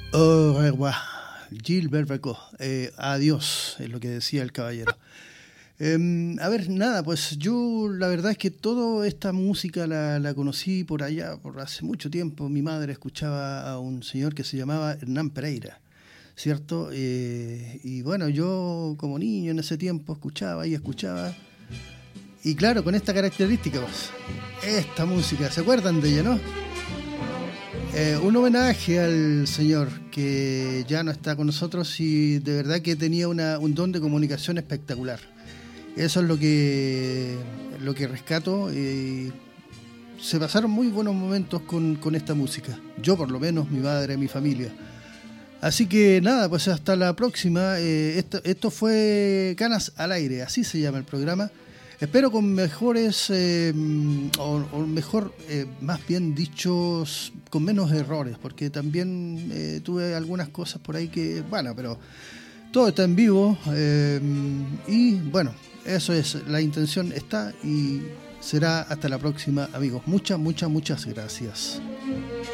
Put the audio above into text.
Au revoir, Gilbert Bécaud. Adiós, es lo que decía el caballero. A ver, nada, pues yo la verdad es que toda esta música la conocí por allá, por hace mucho tiempo. Mi madre escuchaba a un señor que se llamaba Hernán Pereira, ¿cierto? Y bueno, yo como niño en ese tiempo escuchaba y escuchaba. Y claro, con esta característica, pues, esta música, ¿se acuerdan de ella, no? Un homenaje al señor que ya no está con nosotros y de verdad que tenía un don de comunicación espectacular. Eso es lo que rescato. Se pasaron muy buenos momentos con esta música. Yo por lo menos, mi madre, mi familia. Así que nada, pues hasta la próxima. Esto fue Canas al Aire, así se llama el programa. Espero con mejores, o mejor, más bien dichos, con menos errores, porque también tuve algunas cosas por ahí que, bueno, pero todo está en vivo, y bueno, eso es, la intención está y será hasta la próxima, amigos. Muchas gracias.